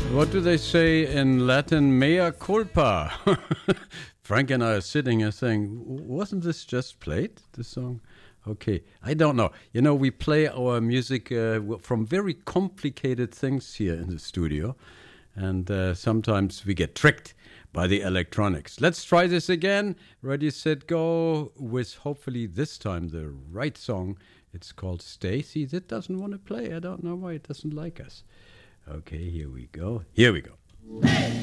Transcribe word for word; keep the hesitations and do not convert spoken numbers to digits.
What do they say in Latin? Mea culpa. Frank and I are sitting here saying, wasn't this just played, this song? Okay, I don't know. You know, we play our music uh, from very complicated things here in the studio, and uh, sometimes we get tricked by the electronics. Let's try this again. Ready, set, go, with hopefully this time the right song. It's called Stacy. That doesn't want to play. I don't know why it doesn't like us. Okay, here we go. Here we go.